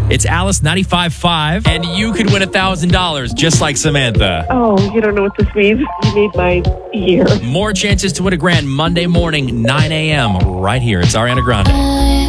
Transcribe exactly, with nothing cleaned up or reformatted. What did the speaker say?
It's Alice ninety-five point five, and you could win one thousand dollars just like Samantha. Oh, you don't know what this means. You made my year. More chances to win a grand Monday morning, nine a.m. right here. It's Ariana Grande.